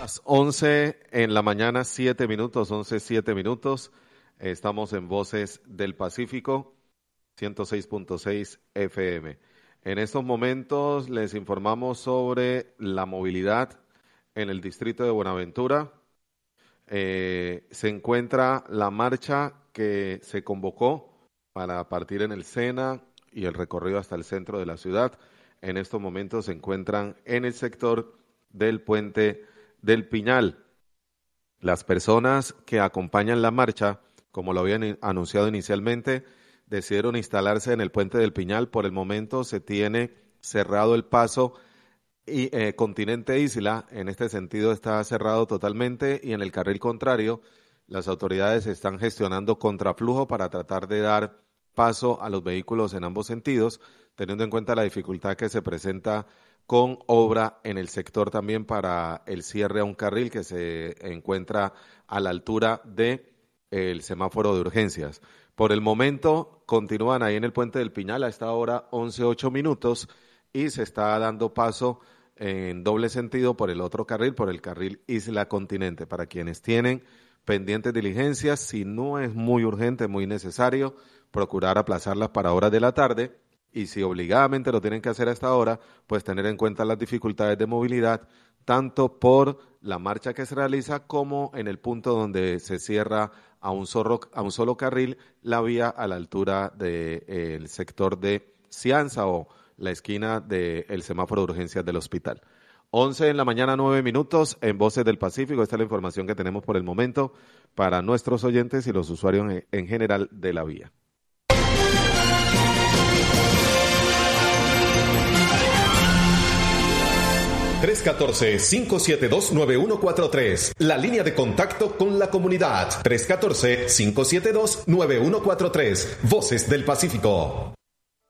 Las 11 en la mañana, 7 minutos, 11, 7 minutos. Estamos en Voces del Pacífico, 106.6 FM. En estos momentos les informamos sobre la movilidad en el distrito de Buenaventura. Se encuentra la marcha que se convocó para partir en el Sena y el recorrido hasta el centro de la ciudad. En estos momentos se encuentran en el sector del puente del Piñal. Las personas que acompañan la marcha, como lo habían anunciado inicialmente, decidieron instalarse en el puente del Piñal. Por el momento se tiene cerrado el paso y Continente Isla, en este sentido está cerrado totalmente, y en el carril contrario las autoridades están gestionando contraflujo para tratar de dar paso a los vehículos en ambos sentidos, teniendo en cuenta la dificultad que se presenta con obra en el sector también para el cierre a un carril que se encuentra a la altura de el semáforo de urgencias. Por el momento continúan ahí en el puente del Piñal a esta hora 11:08 minutos y se está dando paso en doble sentido por el otro carril, por el carril Isla Continente. Para quienes tienen pendientes diligencias, si no es muy urgente, muy necesario, procurar aplazarlas para horas de la tarde. Y si obligadamente lo tienen que hacer a esta hora, pues tener en cuenta las dificultades de movilidad, tanto por la marcha que se realiza como en el punto donde se cierra a un solo carril la vía a la altura del sector de Cianza o la esquina del semáforo de urgencias del hospital. 11 en la mañana, 9 minutos, en Voces del Pacífico. Esta es la información que tenemos por el momento para nuestros oyentes y los usuarios en general de la vía. ...314-572-9143... La línea de contacto con la comunidad. 314-572-9143... Voces del Pacífico.